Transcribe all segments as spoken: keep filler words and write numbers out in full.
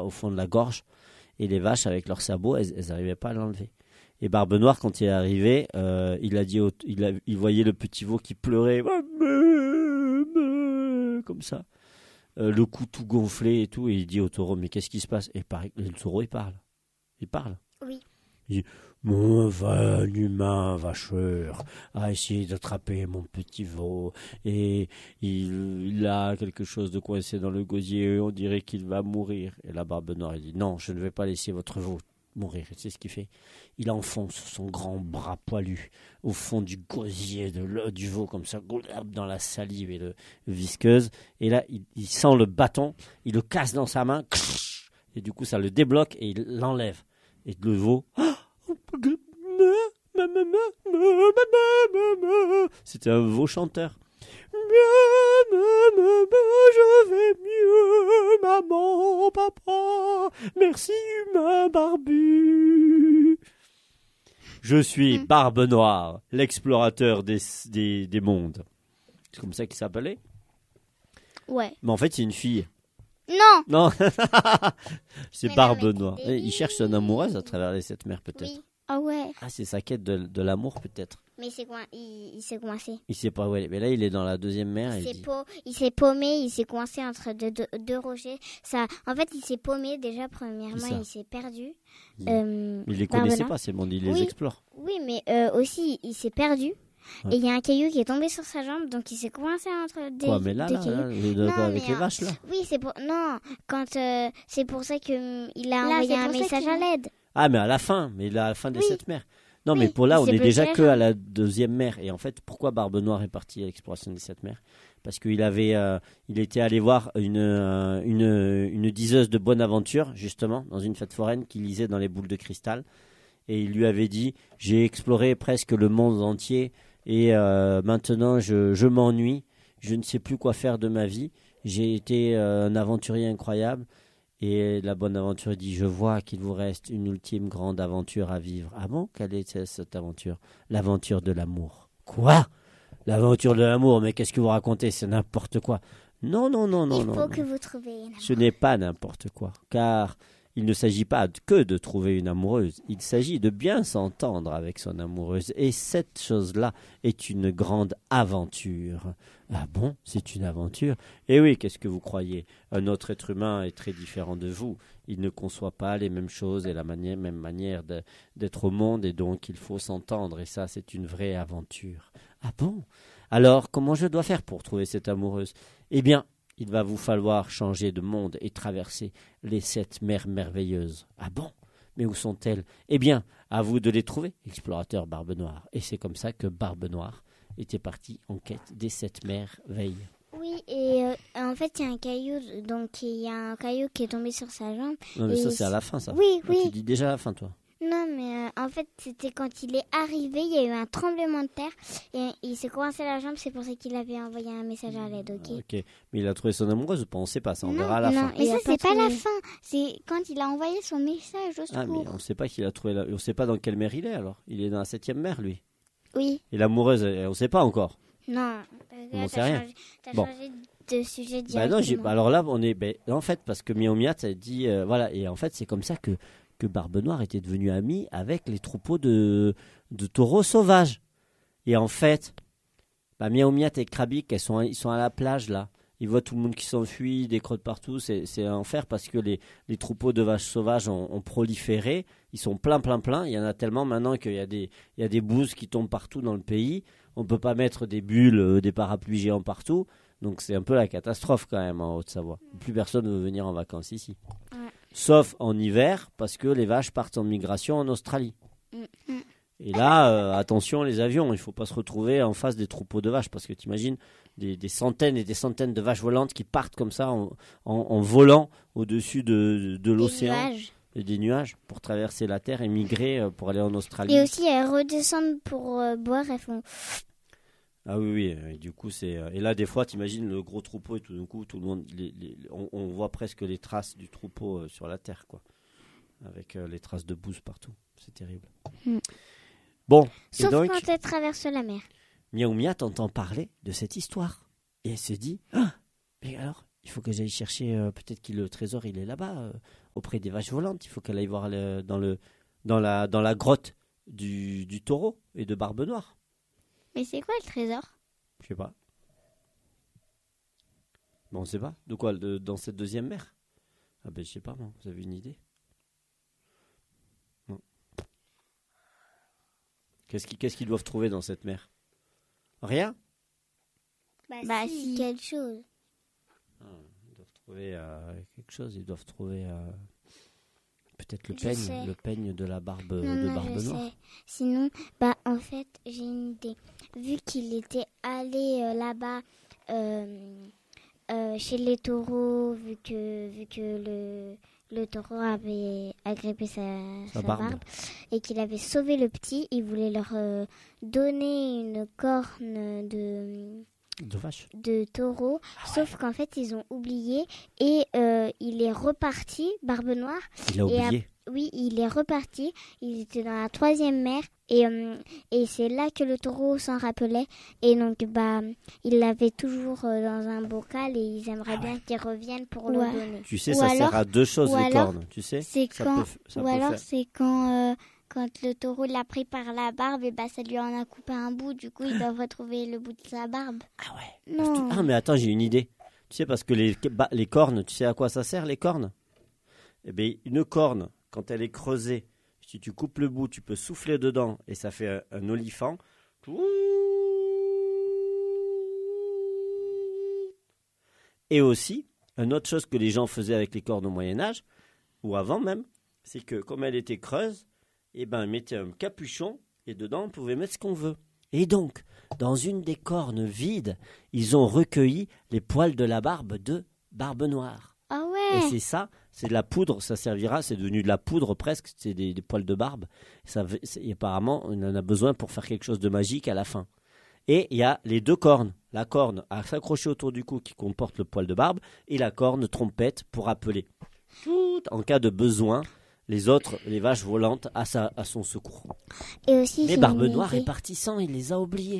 au fond de la gorge. Et les vaches, avec leurs sabots, elles n'arrivaient pas à l'enlever. Et Barbe Noire, quand il est arrivé, euh, il a dit, au, il, a, il voyait le petit veau qui pleurait, comme ça, euh, le cou tout gonflé et tout. Et il dit au taureau, mais qu'est-ce qui se passe? Et pareil, le taureau, il parle. Il parle. Oui. Il dit, mon vain humain vacheur a essayé d'attraper mon petit veau et il, il a quelque chose de coincé dans le gosier et on dirait qu'il va mourir. Et la Barbe Noire, il dit, non, je ne vais pas laisser votre veau mourir. C'est ce qu'il fait. Il enfonce son grand bras poilu au fond du gosier de le, du veau, comme ça, dans la salive et le, le visqueuse. Et là, il, il sent le bâton, il le casse dans sa main, et du coup, ça le débloque et il l'enlève. Et le veau, c'était un veau chanteur. Je vais mieux, maman, papa, merci humain barbu. Je suis Barbe Noire, l'explorateur des, des, des mondes. C'est comme ça qu'il s'appelait? Ouais. Mais en fait, c'est une fille. Non. Non, c'est Mais Barbe non, mais Noire. t'es Et il cherche son amoureuse à travers les sept mers, peut-être. Oui. Ah ouais. Ah, c'est sa quête de, de l'amour, peut-être. Mais c'est quoi il, il s'est coincé. Il sait pas où elle est. Mais là, il est dans la deuxième mer. Il et s'est, dit... pau- il s'est paumé, il s'est coincé entre deux, deux, deux rochers. Ça, en fait, il s'est paumé déjà, premièrement, C'est ça. il s'est perdu. Il, Euh, il les Barbe connaissait Noire. pas, ces mondes. Il les Oui. explore. Oui, mais euh, aussi, il s'est perdu. Ouais. Et il y a un caillou qui est tombé sur sa jambe, donc il s'est coincé entre des, Quoi, mais là, deux là, cailloux. là, le- le- Non, quoi, avec mais, les euh, vaches, là. Oui, c'est pour... Non, quand euh, c'est pour ça qu'il a Là, envoyé c'est un pour ça message qu'il- à l'aide. Ah, mais à la fin. Mais là, à la fin des Oui. sept mers. Non, Oui, mais pour là, il on s'est est bloqué déjà la que à jambe. la deuxième mer. Et en fait, pourquoi Barbe Noire est parti à l'exploration des sept mers? Parce qu'il avait, euh, il était allé voir une, euh, une, une diseuse de bonne aventure, justement, dans une fête foraine qui lisait dans les boules de cristal. Et il lui avait dit, j'ai exploré presque le monde entier et euh, maintenant je, je m'ennuie, je ne sais plus quoi faire de ma vie. J'ai été euh, un aventurier incroyable. Et la bonne aventure dit, je vois qu'il vous reste une ultime grande aventure à vivre. Ah bon? Quelle est cette aventure? L'aventure de l'amour. Quoi? L'aventure de l'amour? Mais qu'est-ce que vous racontez? C'est n'importe quoi. Non, non, non, non, Il non. faut non. que vous trouviez une Ce n'est pas n'importe quoi, car il ne s'agit pas que de trouver une amoureuse, il s'agit de bien s'entendre avec son amoureuse, et cette chose-là est une grande aventure. Ah bon, c'est une aventure? Eh oui, qu'est-ce que vous croyez? Un autre être humain est très différent de vous, il ne conçoit pas les mêmes choses et la manière, même manière de, d'être au monde, et donc il faut s'entendre, et ça c'est une vraie aventure. Ah bon? Alors, comment je dois faire pour trouver cette amoureuse? Eh bien, il va vous falloir changer de monde et traverser les sept mers merveilleuses. Ah bon? Mais où sont-elles? Eh bien, à vous de les trouver, explorateur Barbe Noire. Et c'est comme ça que Barbe Noire était parti en quête des sept merveilles. Oui, et euh, en fait, il y a un caillou, donc il y a un caillou qui est tombé sur sa jambe. Non, mais Et ça, c'est à la fin, ça. Oui, Ah, oui. Tu dis déjà à la fin, toi. Non, mais euh, en fait, c'était quand il est arrivé, il y a eu un tremblement de terre et il s'est coincé la jambe, c'est pour ça qu'il avait envoyé un message à l'aide, ok? Ok. Mais il a trouvé son amoureuse ou pas? On ne sait pas, ça, on Non, verra à la non, fin. mais Il ça, a c'est pas pas la trouvé. fin, c'est quand il a envoyé son message au Ah, mais secours. on ne sait pas qu'il a trouvé la... On ne sait pas dans quelle mer il est, alors. Il est dans la septième mer, lui. Oui, Et l'amoureuse, on ne sait pas encore. non. On Là, sait t'as rien. changé, t'as Bon. changé de sujet Bah non, j'ai- directement. bah alors là, on est. Ben, en fait, parce que Miao Miat a dit. euh, voilà, et en fait, c'est comme ça que, que Barbe Noire était devenue amie avec les troupeaux de, de taureaux sauvages. Et en fait, bah, Miao Miat et Krabik, elles sont, ils sont à la plage là. Ils voient tout le monde qui s'enfuit, des crottes partout. C'est, c'est un enfer parce que les, les troupeaux de vaches sauvages ont, ont proliféré. Ils sont plein, plein, plein. Il y en a tellement maintenant qu'il y a des, il y a des bouses qui tombent partout dans le pays. On ne peut pas mettre des bulles, euh, des parapluies géants partout. Donc c'est un peu la catastrophe quand même en Haute-Savoie. Plus personne ne veut venir en vacances ici. Ouais. Sauf en hiver parce que les vaches partent en migration en Australie. Mm. Et là, euh, attention les avions, il ne faut pas se retrouver en face des troupeaux de vaches parce que tu imagines des, des centaines et des centaines de vaches volantes qui partent comme ça en, en, en volant au-dessus de, de, de Des l'océan nuages. et des nuages pour traverser la terre et migrer euh, pour aller en Australie. Et aussi, elles redescendent pour euh, boire, elles font... Ah oui, oui, et du coup, c'est. Et là, des fois, t'imagines le gros troupeau et tout d'un coup, tout le monde. Les, les- on, on voit presque les traces du troupeau euh, sur la terre, quoi. Avec euh, les traces de bouse partout. C'est terrible. Mm. Bon, Sauf et donc, quand elles traversent la mer. Miao Miat entend parler de cette histoire. Et elle se dit ah, mais alors, il faut que j'aille chercher, euh, peut-être que le trésor, il est là-bas, euh, auprès des vaches volantes. Il faut qu'elle aille voir le- dans, le, dans, la, dans la grotte du, du taureau et de Barbe Noire. Mais c'est quoi le trésor? Je sais pas. Bon, on sait pas. De quoi, de- dans cette deuxième mer? Ah ben, je sais pas, moi. Vous avez une idée? Non. Qu'est-ce qu'ils qu'est-ce qu'ils doivent trouver dans cette mer? Rien? Bah, bah si. si. Quelque chose. Ah, ils doivent trouver euh, quelque chose. Ils doivent trouver euh, peut-être le Je peigne, sais. le peigne de la barbe Non, de non, Barbe je Noire. sais. Sinon, bah en fait, j'ai une idée. Vu qu'il était allé euh, là-bas euh, euh, chez les taureaux, vu que vu que le le taureau avait agrippé sa, Sa sa barbe. barbe. Et qu'il avait sauvé le petit, il voulait leur euh, donner une corne de De vache. de taureau, Ah ouais. sauf qu'en fait ils ont oublié et euh, il est reparti, Barbe Noire. Il a Et oublié. Oui, il est reparti. Il était dans la troisième mer et, euh, et c'est là que le taureau s'en rappelait. Et donc, bah, il l'avait toujours euh, dans un bocal et ils aimeraient Ah bien ouais. qu'il revienne pour Ouais. le donner. Tu sais, Ou ça alors- sert à deux choses, ou les alors, cornes. Tu sais C'est ça quand, peut f- ça ou peut alors faire- c'est quand, euh, quand le taureau l'a pris par la barbe et bah ça lui en a coupé un bout. Du coup, ils doivent retrouver le bout de sa barbe. Ah ouais. Non. Ah, mais attends, j'ai une idée. Tu sais, parce que les, bah, les cornes, tu sais à quoi ça sert, les cornes? Eh bien, une corne, quand elle est creusée, si tu coupes le bout, tu peux souffler dedans et ça fait un, un olifant. Et aussi, une autre chose que les gens faisaient avec les cornes au Moyen-Âge, ou avant même, c'est que comme elle était creuse, eh ben, ils mettaient un capuchon et dedans, on pouvait mettre ce qu'on veut. Et donc, dans une des cornes vides, ils ont recueilli les poils de la barbe de Barbe Noire. Ah Et ouais. c'est ça, c'est de la poudre, ça servira, c'est devenu de la poudre presque, c'est des, des poils de barbe. Ça, c'est- et apparemment, on en a besoin pour faire quelque chose de magique à la fin. Et il y a les deux cornes, la corne à s'accrocher autour du cou qui comporte le poil de barbe, et la corne trompette pour appeler, tout, en cas de besoin, les autres, les vaches volantes, à, sa, à son secours. Et aussi, Mais j'ai Barbe une Noire idée. est parti sans, il les a oubliés.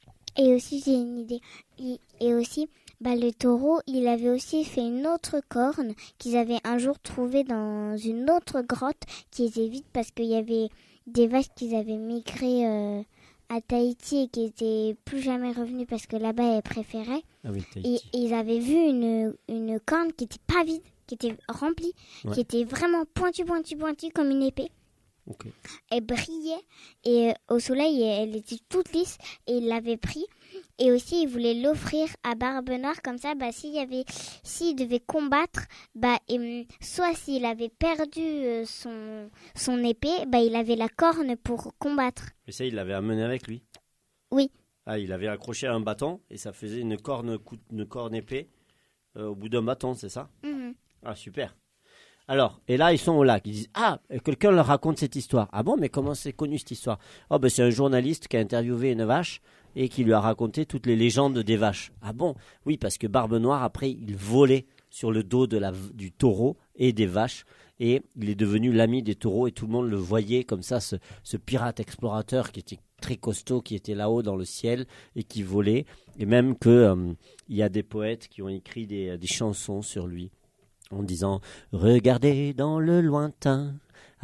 Et aussi, j'ai une idée. Et, et aussi, bah, le taureau, il avait aussi fait une autre corne qu'ils avaient un jour trouvée dans une autre grotte qui était vide parce qu'il y avait des vaches qui avaient migré euh, à Tahiti et qui n'étaient plus jamais revenues parce que là-bas, elles préféraient. Ah oui, Et, Tahiti. et ils avaient vu une, une corne qui n'était pas vide, qui était remplie, Ouais. qui était vraiment pointue, pointue, pointue comme une épée. Ok. Elle brillait et euh, au soleil elle était toute lisse et il l'avait pris et aussi il voulait l'offrir à Barbe Noire comme ça bah s'il y avait s'il devait combattre bah et, hum, soit s'il avait perdu euh, son son épée bah il avait la corne pour combattre. Et ça, il l'avait amené avec lui. Oui. Ah, il avait accroché à un bâton et ça faisait une corne, cou- une corne épée euh, au bout d'un bâton, c'est ça? Mhm. Ah, super. Alors, et là, ils sont au lac. Ils disent, ah, quelqu'un leur raconte cette histoire. Ah bon, mais comment c'est connu cette histoire? Oh, ben c'est un journaliste qui a interviewé une vache et qui lui a raconté toutes les légendes des vaches. Ah bon? Oui, parce que Barbe Noire, après, il volait sur le dos de la, du taureau et des vaches. Et il est devenu l'ami des taureaux et tout le monde le voyait comme ça, ce, ce pirate explorateur qui était très costaud, qui était là-haut dans le ciel et qui volait. Et même qu'il euh, y a des poètes qui ont écrit des, des chansons sur lui, en disant « Regardez dans le lointain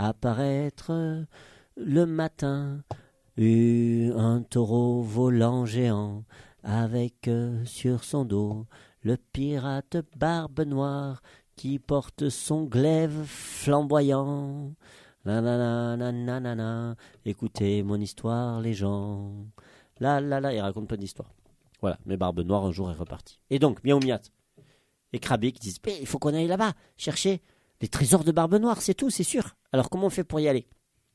apparaître le matin eu- un taureau volant géant avec euh, sur son dos le pirate Barbe Noire qui porte son glaive flamboyant. Nanana, nanana, écoutez mon histoire les gens. Là, là, là, il raconte plein d'histoires. Voilà, mais Barbe Noire un jour est reparti. Et donc, Miaou Miat et Krabi qui disent « Il faut qu'on aille là-bas, chercher les trésors de Barbe Noire, c'est tout, c'est sûr. Alors comment on fait pour y aller ?»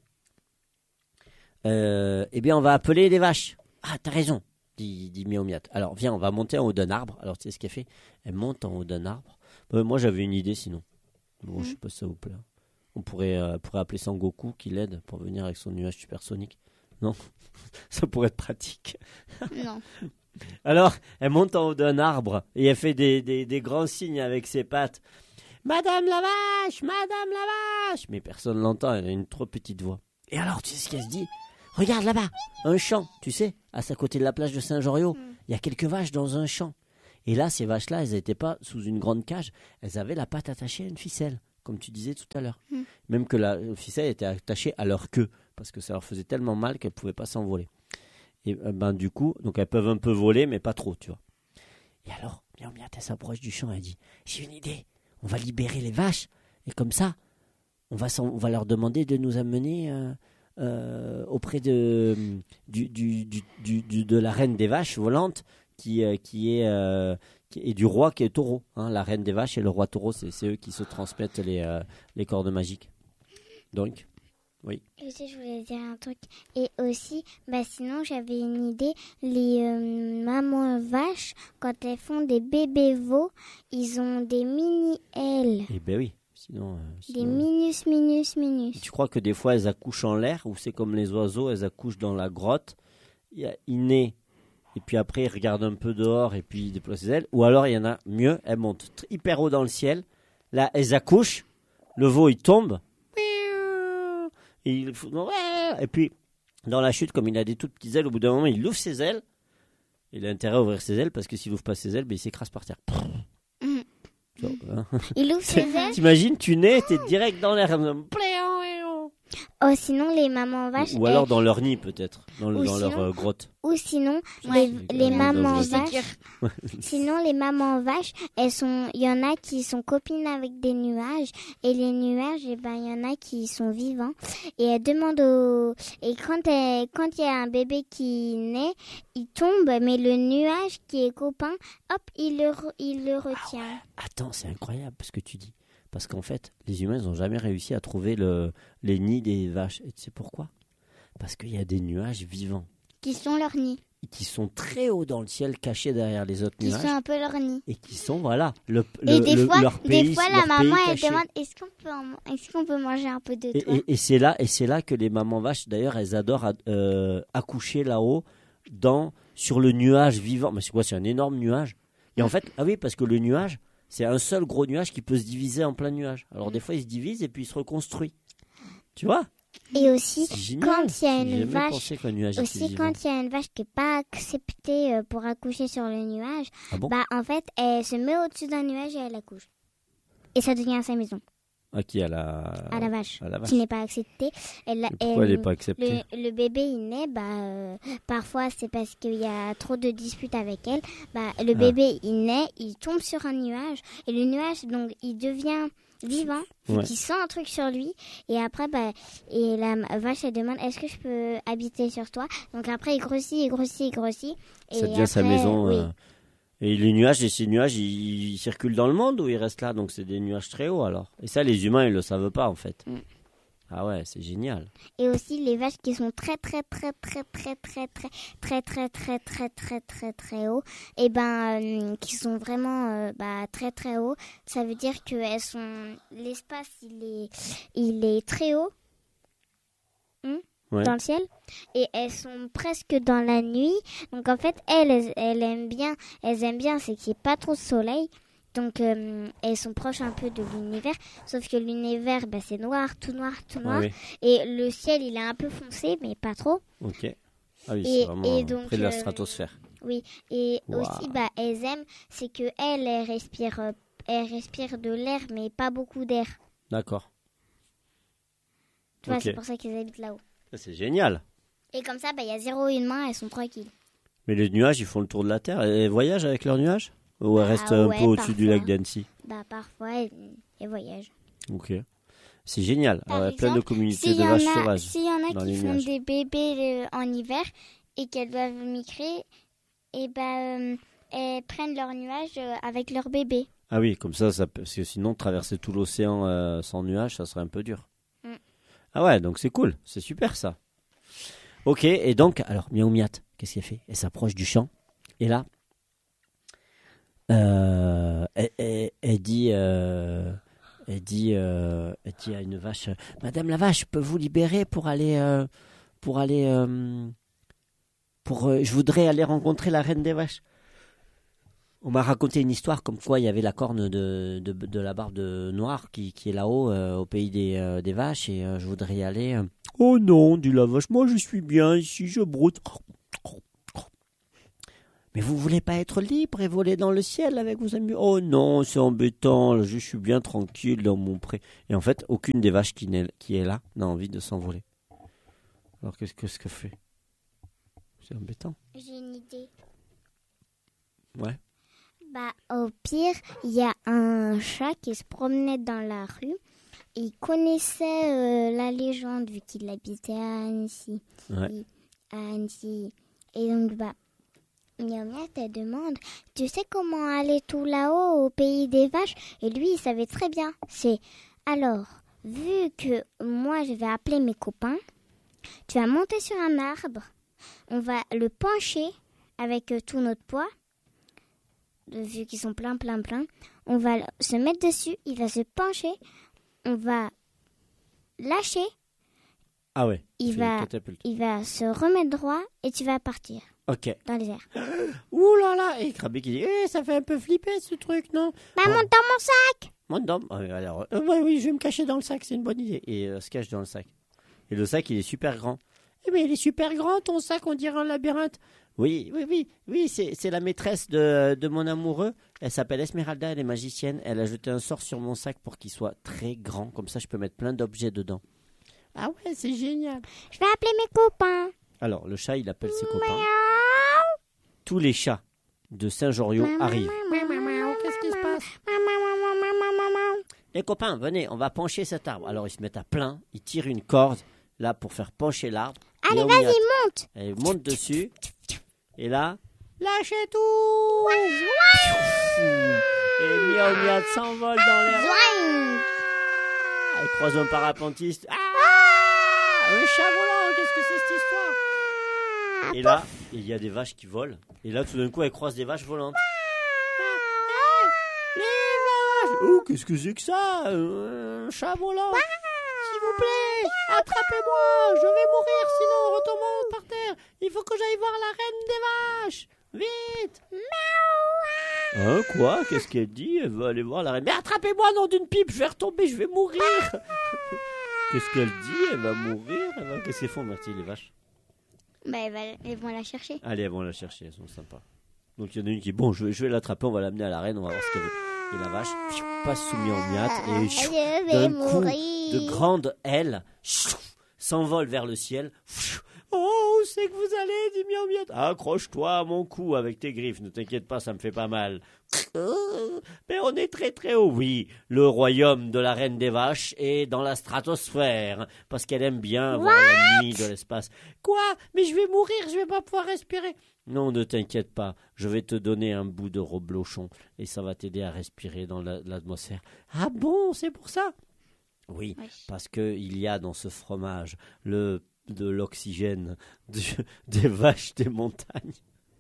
euh, Eh bien, on va appeler les vaches. « Ah, t'as raison, dit, dit Miaou Miat. Alors, viens, on va monter en haut d'un arbre. » Alors, tu sais ce qu'elle fait? Elle monte en haut d'un arbre. Euh, moi, j'avais une idée sinon. Bon, Mmh. je sais pas si ça vous plaît. On pourrait, euh, pourrait appeler Sangoku qui l'aide pour venir avec son nuage supersonique. Non? Ça pourrait être pratique. Non. Alors, elle monte en haut d'un arbre et elle fait des, des, des grands signes avec ses pattes. « Madame la vache, Madame la vache !» Mais personne l'entend, elle a une trop petite voix. Et alors, tu sais ce qu'elle se dit? « Regarde là-bas, un champ, tu sais, à sa côté de la plage de Saint-Joriot. Il y a quelques vaches dans un champ. Et là, ces vaches-là, elles n'étaient pas sous une grande cage, elles avaient la patte attachée à une ficelle, comme tu disais tout à l'heure. Mm. Même que la ficelle était attachée à leur queue, parce que ça leur faisait tellement mal qu'elles ne pouvaient pas s'envoler. Et ben du coup, donc elles peuvent un peu voler, mais pas trop, tu vois. Et alors, Miaou Miat, elle s'approche du champ, elle dit, j'ai une idée, on va libérer les vaches, et comme ça, on va, on va leur demander de nous amener euh, euh, auprès de, du, du, du, du, du, de la reine des vaches volante, qui, euh, qui est... Euh, et du roi qui est taureau. Hein, la reine des vaches et le roi taureau, c'est, c'est eux qui se transmettent les, euh, les cordes magiques. Donc, oui. Et aussi, je voulais dire un truc. Et aussi, bah, sinon, j'avais une idée. Les euh, mamans vaches, quand elles font des bébés veaux, ils ont des mini-ailes. Eh ben oui. Sinon, euh, sinon... Des minus, minus, minus. Tu crois que des fois, elles accouchent en l'air, ou c'est comme les oiseaux, elles accouchent dans la grotte. Il naît. Et puis après, il regarde un peu dehors et puis il déploie ses ailes. Ou alors, il y en a mieux, elles montent hyper haut dans le ciel. Là, elles accouchent. Le veau, il tombe. Et, il... et puis, dans la chute, comme il a des toutes petites ailes, au bout d'un moment, il ouvre ses ailes. Il a intérêt à ouvrir ses ailes parce que s'il ouvre pas ses ailes, ben, il s'écrase par terre. Mmh. So, hein. Il ouvre ses ailes. T'imagines, tu nais, t'es direct dans l'air. Oh, sinon, les mamans vaches... Ou, ou alors elles... dans leur nid, peut-être. Dans, le, dans sinon, leur euh, grotte. Ou sinon, les, les mamans vaches... sinon, les mamans vaches, elles sont... Il y en a qui sont copines avec des nuages. Et les nuages, eh ben, il y en a qui sont vivants. Et elles demandent au... Et quand il quand y a un bébé qui naît, il tombe, mais le nuage qui est copain, hop, il le, il le retient. Ah ouais. Attends, c'est incroyable ce que tu dis. Parce qu'en fait, les humains n'ont jamais réussi à trouver le, les nids des vaches. Et tu sais pourquoi ? Parce qu'il y a des nuages vivants. Qui sont leurs nids. Qui sont très hauts dans le ciel, cachés derrière les autres qui nuages. Qui sont un peu leurs nids. Et qui sont, voilà, le, et le, des le, fois, leur pays, des fois, la maman, elle caché. demande, est-ce qu'on peut, en, est-ce qu'on peut manger un peu de et, toi ? et, et, c'est là, et c'est là que les mamans vaches, d'ailleurs, elles adorent euh, accoucher là-haut, dans, sur le nuage vivant. Mais c'est quoi ? C'est un énorme nuage. Et en fait, ah oui, parce que le nuage... c'est un seul gros nuage qui peut se diviser en plein nuage. Alors des fois, il se divise et puis il se reconstruit. Tu vois ? Et aussi, quand il y a une vache, aussi quand il y a une vache qui n'est pas acceptée pour accoucher sur le nuage, ah bon bah en fait, elle se met au-dessus d'un nuage et elle accouche. Et ça devient sa maison. À qui ? À la... à la vache, à la vache. Qui n'est pas acceptée. Elle, pourquoi elle n'est pas acceptée ? le, le bébé, il naît, bah, euh, parfois c'est parce qu'il y a trop de disputes avec elle. Bah, le ah. bébé, il naît, il tombe sur un nuage. Et le nuage, donc, il devient vivant, ouais. Il sent un truc sur lui. Et après, bah, et la vache, elle demande, est-ce que je peux habiter sur toi ? Donc après, il grossit, il grossit, il grossit. Et ça devient après, sa maison. Oui. Euh... Et les nuages, et ces nuages, ils, ils circulent dans le monde ou ils restent là ? Donc c'est des nuages très hauts alors. Et ça, les humains, ils le savent pas en fait. Mm. Ah ouais, c'est génial. Et aussi les vaches qui sont très très très très très très très très très très très très très très hauts, et ben qui sont vraiment bah très très hauts. Ça veut dire que elles sont l'espace il est il est très haut. Hmm Ouais. Dans le ciel, et elles sont presque dans la nuit, donc en fait elles, elles, elles aiment bien elles aiment bien c'est qu'il n'y ait pas trop de soleil, donc euh, elles sont proches un peu de l'univers, sauf que l'univers bah, c'est noir, tout noir, tout noir, ah oui. Et le ciel il est un peu foncé mais pas trop. Ok. Ah oui, et, c'est vraiment et donc, près de la stratosphère. Euh, oui, et wow. Aussi bah, elles aiment, c'est que elles, elles respirent euh, elles respirent de l'air mais pas beaucoup d'air. D'accord. Tu vois, okay. C'est pour ça qu'elles habitent là-haut. C'est génial. Et comme ça, il bah, y a zéro une main, elles sont tranquilles. Mais les nuages, ils font le tour de la Terre. Elles voyagent avec leurs nuages ? Ou elles restent ah, un ouais, peu au-dessus du lac d'Annecy ? Bah, parfois, elles, elles voyagent. Ok. C'est génial. Il y a plein de communautés si de vaches a, sauvages. S'il y en a qui font nuages. Des bébés euh, en hiver et qu'elles doivent migrer, et bah, euh, elles prennent leurs nuages euh, avec leurs bébés. Ah oui, comme ça, ça parce que sinon, traverser tout l'océan euh, sans nuages, ça serait un peu dur. Mm. Ah ouais, donc c'est cool. C'est super ça. Ok, et donc, alors, Miaou Miat, qu'est-ce qu'elle fait ? Elle s'approche du champ, et là, euh, elle, elle, elle dit, euh, elle dit, euh, elle dit à une vache, Madame la vache, je peux vous libérer pour aller, euh, pour aller, euh, pour, euh, je voudrais aller rencontrer la reine des vaches. On m'a raconté une histoire comme quoi il y avait la corne de, de, de la barbe de noire qui, qui est là-haut euh, au pays des, euh, des vaches et euh, je voudrais y aller. Euh. Oh non, dit la vache, moi je suis bien ici, je broute. Mais vous voulez pas être libre et voler dans le ciel avec vos amis? Oh non, c'est embêtant, je suis bien tranquille dans mon pré. Et en fait, aucune des vaches qui, n'est, qui est là n'a envie de s'envoler. Alors qu'est-ce que ce que fait? C'est embêtant. J'ai une idée. Ouais. Bah, au pire, il y a un chat qui se promenait dans la rue. Et il connaissait euh, la légende vu qu'il habitait à Annecy. Ouais. Et, à Annecy. Et donc, bah, Miaou Miaou te demande, tu sais comment aller tout là-haut au pays des vaches? Et lui, il savait très bien. C'est, alors, vu que moi, je vais appeler mes copains, tu vas monter sur un arbre, on va le pencher avec euh, tout notre poids, vu qu'ils sont plein, plein, plein. On va se mettre dessus, il va se pencher, on va lâcher, Ah ouais. il va, il va se remettre droit et tu vas partir Ok. dans les airs. Ouh là là. Et Krabby qui dit, eh, ça fait un peu flipper ce truc, non? Bah, Oh. monte dans mon sac! Monte dans... Ah, alors, euh, ouais, oui, je vais me cacher dans le sac, c'est une bonne idée. Et euh, se cache dans le sac. Et le sac, il est super grand. Eh bien, il est super grand, ton sac, on dirait un labyrinthe. Oui, oui, oui, oui, c'est, c'est la maîtresse de, de mon amoureux. Elle s'appelle Esmeralda, elle est magicienne. Elle a jeté un sort sur mon sac pour qu'il soit très grand. Comme ça, je peux mettre plein d'objets dedans. Ah ouais, c'est génial. Je vais appeler mes copains. Alors, le chat, il appelle ses copains. Miaou. Tous les chats de Saint-Joriot arrivent. Qu'est-ce qui se passe? Les copains, venez, on va pencher cet arbre. Alors, ils se mettent à plein, ils tirent une corde, là, pour faire pencher l'arbre. Allez, Miaou vas-y, Miaou- monte. Elle monte dessus. Et là, lâchez tout. Et Miaou Miaou s'envole dans l'air. Zouing. Elle croise un parapentiste. Ah, un chat volant, qu'est-ce que c'est cette histoire? Et là, il y a des vaches qui volent. Et là, tout d'un coup, elle croise des vaches volantes. Ah, les vaches! Oh, qu'est-ce que c'est que ça? Un chat volant? S'il vous plaît, attrapez-moi, je vais mourir, sinon on retombe par terre. Il faut que j'aille voir la reine des vaches. Vite! Hein, quoi? Qu'est-ce qu'elle dit? Elle veut aller voir la reine. Mais attrapez-moi, nom d'une pipe, je vais retomber, je vais mourir. Qu'est-ce qu'elle dit? Elle va mourir. Elle va... Qu'est-ce qu'elles font, Marty, les vaches? Bah, elles, va- elles vont la chercher. Allez, elles vont la chercher, elles sont sympas. Donc il y en a une qui est bon, je vais, je vais l'attraper, on va l'amener à la reine, on va voir ce qu'elle veut. Et la vache pfiou, passe sous Miaou Miaou et pfiou, Je vais d'un coup mourir. de grandes ailes pfiou, s'envole vers le ciel. Pfiou. Oh, où c'est que vous allez, dit Miaou Miaou. Accroche-toi à mon cou avec tes griffes, ne t'inquiète pas, ça me fait pas mal. Mais on est très très haut, oui. Le royaume de la reine des vaches est dans la stratosphère, parce qu'elle aime bien voir la nuit de l'espace. Quoi? Mais je vais mourir, je vais pas pouvoir respirer. Non, ne t'inquiète pas, je vais te donner un bout de reblochon, et ça va t'aider à respirer dans la- l'atmosphère. Ah bon, c'est pour ça? Oui, Ouais. parce qu'il y a dans ce fromage le, de l'oxygène du- des vaches des montagnes.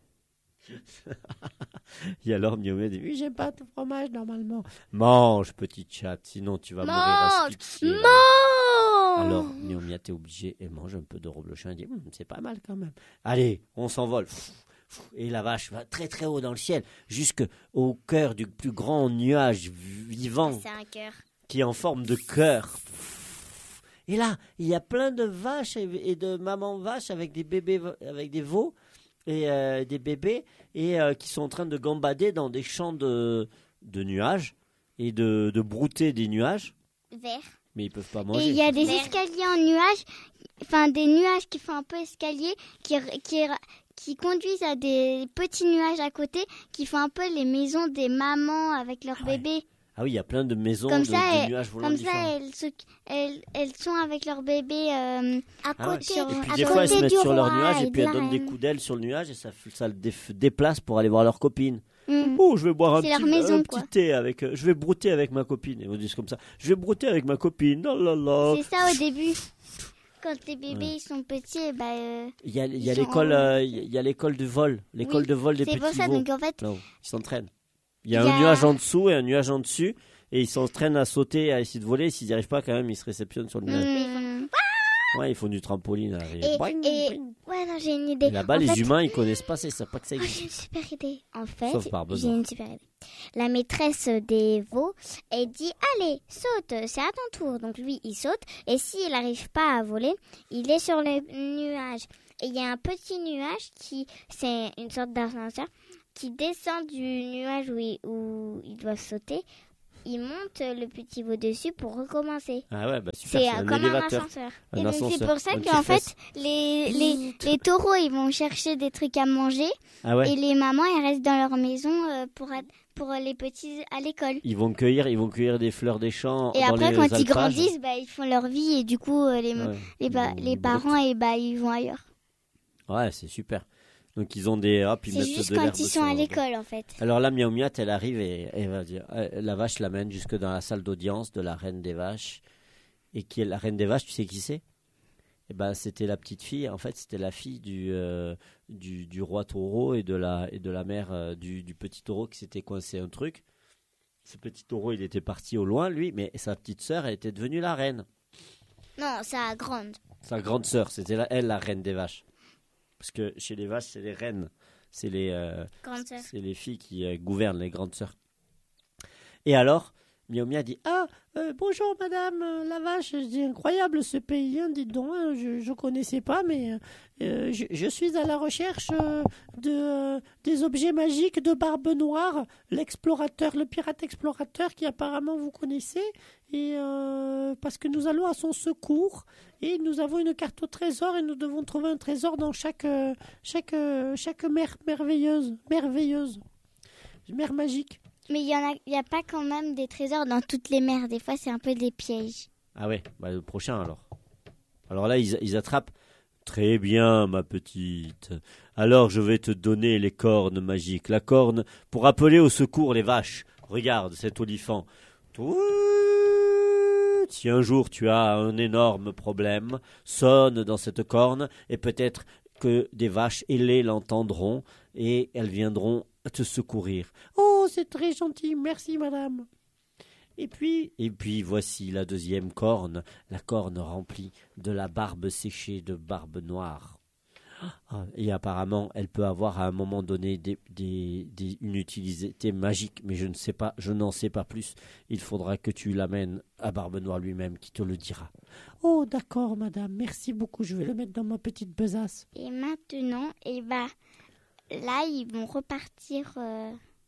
Et alors Miaou Miaou dit, oui, j'aime pas ton fromage normalement. Mange, petite chatte, sinon tu vas mourir Mange, asphyxiée. là. Mange. Alors Miaou Miaou est obligé, elle mange un peu de reblochon et dit, Hum, c'est pas mal quand même. Allez, on s'envole. Et la vache va très très haut dans le ciel, jusqu'au cœur du plus grand nuage vivant C'est un cœur. qui est en forme de cœur. Et là, il y a plein de vaches et et de mamans vaches avec des bébés, avec des veaux et euh, des bébés et euh, qui sont en train de gambader dans des champs de, de nuages et de, de brouter des nuages, Vert. mais ils peuvent pas Et manger. il y a des Vert. escaliers en nuages, enfin des nuages qui font un peu escalier, qui, qui, qui conduisent à des petits nuages à côté, qui font un peu les maisons des mamans avec leurs Ah ouais. bébés. Ah oui, il y a plein de maisons Comme de, ça, de elles- nuages volants Comme ça, différents. elles, se- elles, elles sont avec leurs bébés euh, à Ah ouais. côté, Et puis à des fois, elles se côté mettent du sur leur roi nuage et et puis de elles la donnent des reine. coups d'aile sur le nuage et ça, f- ça le déf- déplace pour aller voir leur copine. Mm. Oh, je vais boire un C'est petit, leur maison, un quoi. petit thé avec. euh, je vais brouter avec ma copine. Et vous disent comme ça. Je vais brouter avec ma copine. Oh là là. C'est ça au début. Quand les bébés ils sont petits, bah, euh, Il y a, il y a Ils sont l'école, en- euh, il y a l'école du vol, l'école Oui, de vol des c'est petits pour ça. veaux. Donc en fait, Non, ils s'entraînent. Il y a Il y un a- nuage en dessous et un nuage en dessus, et ils s'entraînent à sauter, à essayer de voler. S'ils n'y arrivent pas, quand même, ils se réceptionnent sur le nuage. mm, Ouais, ils font du trampoline. là, et et, boing, et- boing. ouais, non, j'ai une idée. Et là-bas, En les fait- humains, ils connaissent pas, ça, ils savent pas que ça Ah, existe. j'ai une super idée. En fait, Sauf par j'ai besoin. une super idée. La maîtresse des veaux, elle dit allez, saute, c'est à ton tour. Donc lui, il saute. Et s'il n'arrive pas à voler, il est sur le nuage. et il y a un petit nuage qui, c'est une sorte d'ascenseur, qui descend du nuage où il, où il doit sauter. Il monte le petit bout dessus pour recommencer. Ah ouais, bah super, C'est c'est euh, un comme élévateur. un ascenseur. Un Et donc, ascenseur, c'est pour ça un qu'en petit fait, fesse. les, les, les taureaux, ils vont chercher des trucs à manger. Ah ouais. Et les mamans, elles restent dans leur maison euh, pour, être- pour les petits à l'école. Ils vont cueillir, ils vont cueillir des fleurs des champs Et dans après, les quand ils alpages. grandissent, bah, ils font leur vie et du coup, euh, les, Ouais, les, ils ba- vont- les ils parents, et bah, ils vont ailleurs. Ouais, c'est super. Donc ils ont des hop, ils C'est mettent juste de l'herbe quand ils sur sont à leur dos. l'école, en fait. Alors là, Miaou Miat, elle arrive et elle va dire, euh, la vache l'amène jusque dans la salle d'audience de la reine des vaches. Et qui est la reine des vaches, tu sais qui c'est? Eh ben, c'était la petite fille. En fait, c'était la fille du, euh, du, du roi taureau et de la, et de la mère euh, du, du petit taureau qui s'était coincé un truc. Ce petit taureau, il était parti au loin, lui, mais sa petite sœur, elle était devenue la reine. Non, ça grande. Sa grande sœur, c'était la- elle la reine des vaches. Parce que chez les vaches, c'est les reines. C'est les, euh, Grande sœur. c'est les filles qui euh, gouvernent, les grandes sœurs. Et alors, Miaou Mia dit, ah, euh, bonjour madame euh, la vache, c'est incroyable ce pays, hein, dites donc, hein, je ne connaissais pas, mais euh, je, je suis à la recherche euh, de, euh, des objets magiques de Barbe Noire, l'explorateur, le pirate explorateur qui apparemment vous connaissez, et euh, parce que nous allons à son secours, et nous avons une carte au trésor, et nous devons trouver un trésor dans chaque, euh, chaque, euh, chaque mer merveilleuse, merveilleuse, mer magique. Mais il y en a, il y a pas quand même des trésors dans toutes les mers. Des fois, c'est un peu des pièges. Ah ouais, bah le prochain alors. Alors là, ils, ils attrapent. Très bien, ma petite. Alors je vais te donner les cornes magiques. La corne pour appeler au secours les vaches. Regarde cet olifant. Tout- Si un jour tu as un énorme problème, sonne dans cette corne et peut-être que des vaches ailées l'entendront et elles viendront te secourir. Oh, c'est très gentil, merci madame. Et puis, et puis voici la deuxième corne, la corne remplie de la barbe séchée de Barbe Noire. Ah, et apparemment, elle peut avoir à un moment donné des, des, des, une utilité magique, mais je ne sais pas, je n'en sais pas plus. Il faudra que tu l'amènes à Barbe Noire lui-même, qui te le dira. Oh, d'accord, madame, merci beaucoup. Je vais le mettre dans ma petite besace. Et maintenant, et bah, là, ils vont repartir euh,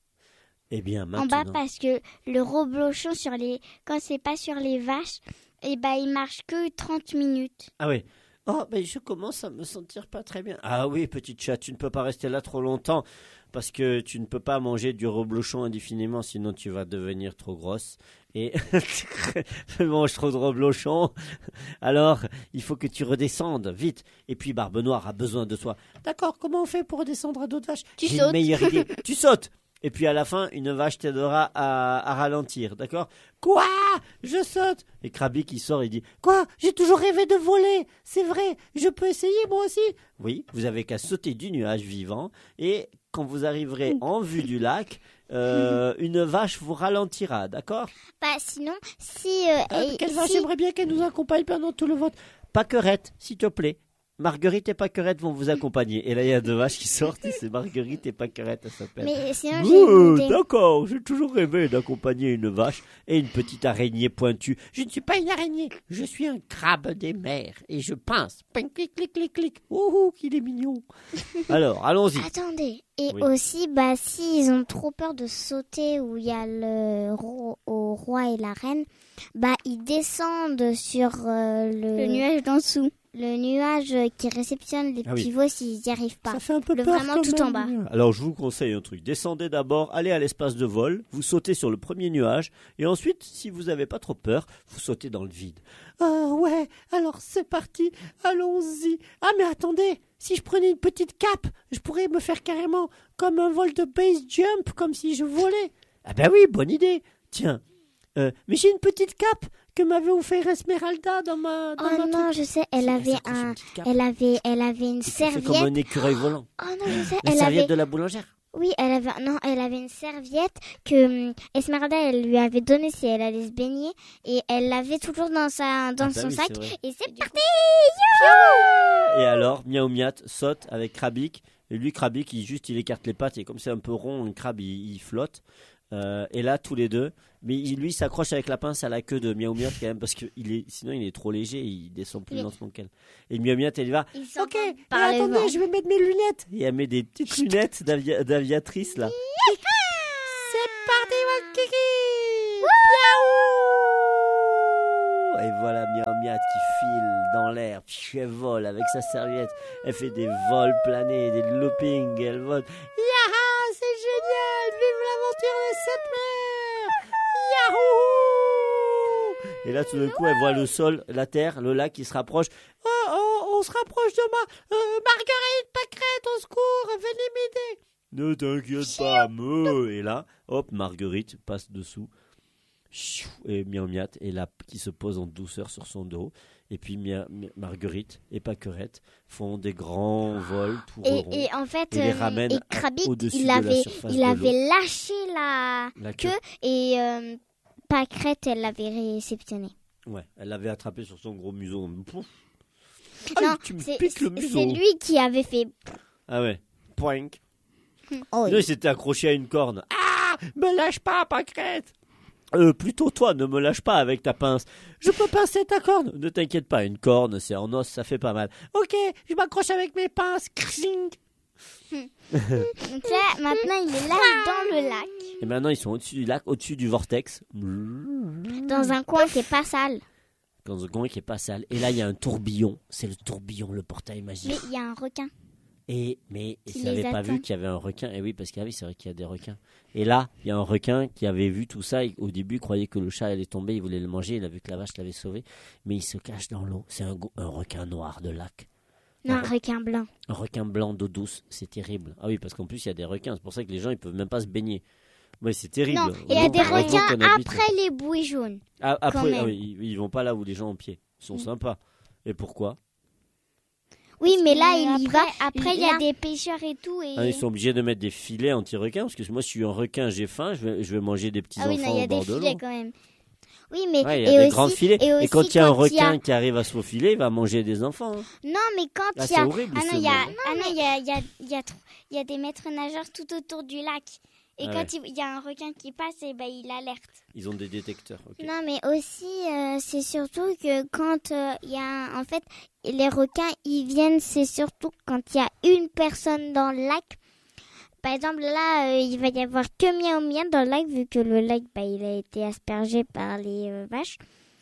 Eh bien, en maintenant. bas parce que le reblochon, sur les, quand c'est pas sur les vaches, et bah, il marche que trente minutes. Ah oui. Oh, mais je commence à me sentir pas très bien. Ah oui, petite chatte, tu ne peux pas rester là trop longtemps parce que tu ne peux pas manger du reblochon indéfiniment, sinon tu vas devenir trop grosse. Et tu manges trop de reblochon. Alors, il faut que tu redescendes vite. Et puis, Barbe Noire a besoin de toi. D'accord, comment on fait pour redescendre à d'autres vaches? Tu J'ai sautes. une meilleure idée. Tu sautes. Et puis à la fin, une vache t'aidera à, à ralentir, d'accord? Quoi? Je saute. Et Krabi qui sort, il dit, quoi? J'ai toujours rêvé de voler. C'est vrai, je peux essayer moi aussi. Oui, vous avez qu'à sauter du nuage vivant et quand vous arriverez en vue du lac, euh, une vache vous ralentira, d'accord? Bah, sinon, si... euh, Ah, et- quelle vache, si- j'aimerais bien qu'elle nous accompagne pendant tout le vote. Paquerette, s'il te plaît. Marguerite et Paquerette vont vous accompagner. Et là, il y a deux vaches qui sortent et c'est Marguerite et Paquerette, elle s'appelle. Mais sinon, j'ai une Oh, idée. d'accord, j'ai toujours rêvé d'accompagner une vache et une petite araignée pointue. Je ne suis pas une araignée, je suis un crabe des mers et je pince. Ping, clic, clic, clic, clic. Ouh, qu'il est mignon. Alors, allons-y. Attendez. Et Oui. aussi, bah, s'ils ont trop peur de sauter où il y a le ro- au roi et la reine, bah, ils descendent sur euh, le... Le nuage d'en dessous. le nuage qui réceptionne les Ah oui. pivots s'ils n'y arrivent pas. Ça fait un peu Le peur vraiment quand tout en même. Alors, je vous conseille un truc. Descendez d'abord, allez à l'espace de vol, vous sautez sur le premier nuage et ensuite, si vous n'avez pas trop peur, vous sautez dans le vide. Ah ouais, alors c'est parti, allons-y. Ah mais attendez, si je prenais une petite cape, je pourrais me faire carrément comme un vol de base jump, comme si je volais. Ah ben oui, bonne idée. Tiens, euh, mais j'ai une petite cape que m'avait offert Esmeralda dans ma... Dans Oh ma non, truc. je sais, Si, elle avait s'accroche une un, petite cape. elle avait, elle avait une Et ça fait comme serviette. un écureuil volant. Oh non, je sais, La elle serviette avait, de la boulangère. oui, elle avait, non, elle avait une serviette que hum, Esmeralda, elle lui avait donnée si elle allait se baigner et elle l'avait toujours dans sa, dans Ah bah son oui, sac c'est vrai. et c'est parti. Et alors, Miaou Miat saute avec Krabik. Et lui, Krabik, il juste, il écarte les pattes et comme c'est un peu rond, un crabe, il, il flotte. Euh, et là, tous les deux, mais il, lui s'accroche avec la pince à la queue de Miaou Miaou quand même, parce que il est, sinon il est trop léger, il descend plus Oui. lentement qu'elle. Et Miaou Miaou, elle y va. Ils Ok, s'entendent mais par les attendez, vents. je vais mettre mes lunettes. Et elle met des petites lunettes d'avia- d'aviatrice là. C'est parti, mon kiki. Miaou. Et voilà Miaou Miaou qui file dans l'air, puis elle vole avec sa serviette. Elle fait des vols planés, des loopings, elle vole. Yaha, c'est génial, vive l'aventure des sept mers. Yahoo. Et là tout d'un coup elle voit le sol, la terre, le lac qui se rapproche. Oh, oh, on se rapproche de moi. Euh, Marguerite, Pâquerette, au secours, venez m'aider. Ne t'inquiète pas, me. Et là, hop, Marguerite passe dessous. Chou, et Miaou Miaou est là qui se pose en douceur sur son dos. Et puis Mia- Mia- Marguerite et Pâquerette font des grands vols tout Et, ronds. et en fait, Et les euh, ramène et à- Krabit, au-dessus il de la avait, surface il de avait lâché la La queue. queue et euh, Pâquerette, elle l'avait réceptionné. Ouais, elle l'avait attrapé sur son gros museau. Pouf. Non, Aïe, tu me c'est piques le c'est- museau. c'est lui qui avait fait. Ah ouais. Poink. Oh, Sinon, il s'était accroché à une corne. Ah, me lâche pas, Pâquerette. Euh, plutôt toi, ne me lâche pas avec ta pince. Je peux pincer ta corne. Ne t'inquiète pas, une corne, c'est en os, ça fait pas mal. Ok, je m'accroche avec mes pinces. Krsing. Donc là, maintenant, il est là dans le lac, Et maintenant, ils sont au-dessus du lac, au-dessus du vortex. dans un coin qui est pas sale. Dans un coin qui est pas sale. Et là, il y a un tourbillon. C'est le tourbillon, le portail magique. Mais il y a un requin. Et mais Qui ils n'avaient les pas attend. vu qu'il y avait un requin. Et oui, parce que ah oui, c'est vrai qu'il y a des requins. Et là, il y a un requin qui avait vu tout ça. Et au début, il croyait que le chat allait tomber. Il voulait le manger. Il a vu que la vache l'avait sauvé. Mais il se cache dans l'eau. C'est un, go- un requin noir de lac. Non, un requin blanc. Un requin blanc d'eau douce. C'est terrible. Ah oui, parce qu'en plus, il y a des requins. C'est pour ça que les gens, ils peuvent même pas se baigner. Ouais, c'est terrible. Non, il y a Heureusement- des heureusement requins qu'on habite- après les bouées jaunes. Ah, après, quand même. ah oui, ils, ils vont pas là où les gens ont pied. Ils sont Mm. sympas. Et pourquoi? Oui, mais là, Mais il y après- va. Après, il y a Là- des pêcheurs et tout. Et... Ah, ils sont obligés de mettre des filets anti-requins parce que moi, je suis un requin, j'ai faim, je vais, je vais manger des petits Ah oui, enfants non, il y au a des bord de l'eau. filets quand même. Oui, mais Ouais, il y et a des aussi, grands filets. et Et, aussi quand il y a un quand il y a- requin qui arrive à se faufiler, il va manger des enfants. hein. Non, mais quand Ah, il y c'est a horrible. Ah ce non, il y a, monde. ah non, il y a, il y a, il y a trop- il y a des maîtres nageurs tout autour du lac. Et Ah quand ouais. il il y a un requin qui passe, et ben, il alerte. Ils ont des détecteurs. ok. Non, mais aussi, euh, c'est surtout que quand euh, il y a, en fait, les requins, ils viennent, c'est surtout quand il y a une personne dans le lac. Par exemple, là, euh, il va y avoir que Miaou Miaou dans le lac, vu que le lac, bah, il a été aspergé par les euh, vaches.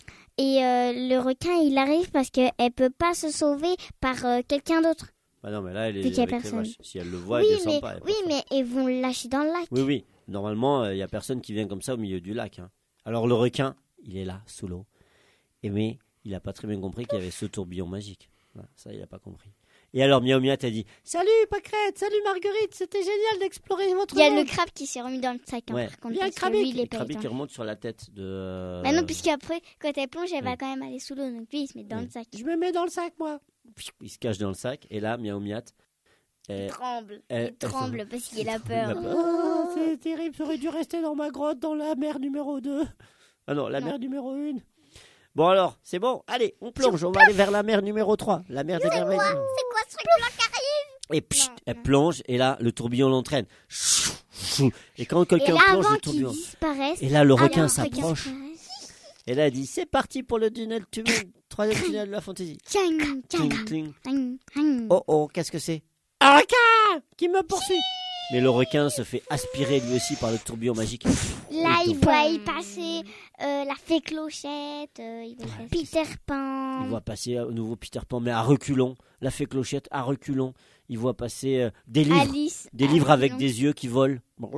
Et euh, le requin, il arrive parce qu'elle peut pas se sauver par euh, quelqu'un d'autre. Bah non, mais là, elle est Vu qu'il y a avec les personne. vaches. Si elle le voit, Oui, elle descend mais, pas. elle est oui pas mais ils vont le lâcher dans le lac. Oui, oui. Normalement, il n'y a personne qui vient comme ça au milieu du lac. hein. Alors le requin, il est là, sous l'eau. Et mais il n'a pas très bien compris qu'il y avait ce tourbillon magique. Voilà, ça, il n'a pas compris. Et alors Miaou Miaou t'a dit « Salut Pâquerette, salut Marguerite, c'était génial d'explorer votre Il y a monde. le crabe qui s'est remis dans le sac, hein, Ouais. par contre. Il y a le parce que lui, crabic, il est le pas crabic qui éteint. remonte sur la tête de... euh, Bah non, puisqu'après, quand elle plonge, elle oui. va quand même aller sous l'eau. Donc lui, il se met dans Oui. le sac. Je me mets dans le sac, moi. Il se cache dans le sac. Et là, Miaou Miaou... Il elle- tremble. elle- Il elle tremble se- parce qu'il a Il a peur. peur. Oh, c'est terrible, j'aurais dû rester dans ma grotte dans la mer numéro deux. Ah non, la Non. mer numéro un. Bon alors, c'est bon, allez, on plonge, on va aller vers la mer numéro trois, la mer des merveilles. C'est quoi ce truc-là qui arrive? Et pchit, Non, elle non. plonge, et là, le tourbillon l'entraîne. Chou, chou. Et quand Et quelqu'un là, plonge, avant le qu'ils tourbillon... disparaissent, Et là, le ah, là, requin un s'approche. disparaisse. Et là, elle dit, c'est parti pour le tunnel, tunnel, troisième tunnel de la fantaisie. Tiang, tiang, Cling, cling. tiang, tiang. Oh oh, qu'est-ce que c'est? Un requin qui me poursuit. Mais le requin se fait aspirer lui aussi par le tourbillon magique. Là, Et il tout. voit y passer euh, la fée Clochette. euh, il va y passer- Peter Pan. Il voit passer au nouveau Peter Pan, mais à reculons. La fée Clochette à reculons. Il voit passer euh, des livres. Alice. Des Ah, livres avec non. des yeux qui volent.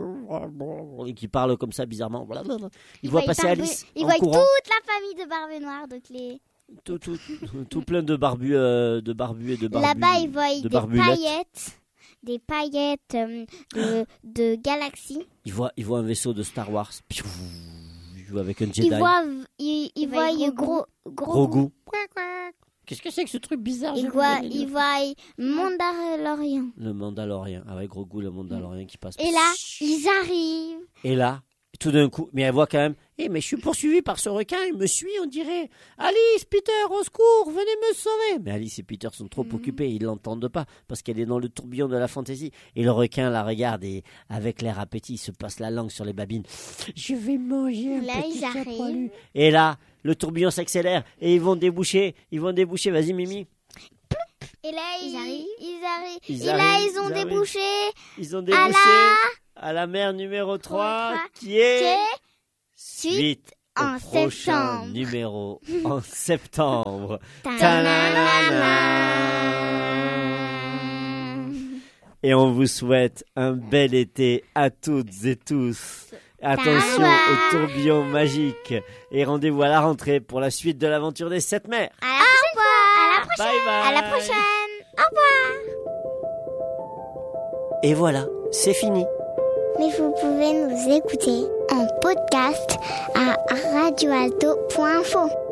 Et qui parlent comme ça bizarrement. Il, Il voit voit passer Barbe- Alice Il en voit courant. toute la famille de Barbe Noire. Donc les... Tout, tout, tout, tout plein de barbus, euh, de barbus et de barbus. Là-bas, il voit de des barbulettes. paillettes. Des paillettes euh, de, de galaxies. Il voit, il voit un vaisseau de Star Wars. Piou. Il joue avec un Jedi. Il voit, il, il Il voit voit le gros gros, Gros gros. goût. Qu'est-ce que c'est que ce truc bizarre? Il j'ai voit, vu il voit Mandalorian. Le Mandalorien. Avec gros goût, le Mandalorien qui passe. Et là, ils arrivent. Et là, Tout d'un coup, mais elle voit quand même, eh, mais je suis poursuivi par ce requin, il me suit, on dirait. Alice, Peter, au secours, venez me sauver. Mais Alice et Peter sont trop mmh. occupés, ils l'entendent pas, parce qu'elle est dans le tourbillon de la fantaisie. Et le requin la regarde et, avec l'air appétit, il se passe la langue sur les babines. Je vais manger un là, petit ils arrivent. Et là, le tourbillon s'accélère et ils vont déboucher, ils vont déboucher, vas-y Mimi. Et là, ils, Ils arrivent. Ils arrivent. Ils et arrivent, là, ils ont ils arrivent. débouché Ils ont à débouché la... à la mer numéro trois, trois, qui est... qui est Suite au en prochain septembre. numéro en septembre. Ta-na-na-na. Et on vous souhaite un bel été à toutes et tous. Attention Ta-ra. au tourbillon magique. Et rendez-vous à la rentrée pour la suite de l'aventure des sept mers. À la prochaine fois. À la prochaine. Bye bye. À la prochaine. Au revoir. Et voilà, c'est fini. Mais vous pouvez nous écouter en podcast à radioalto point info.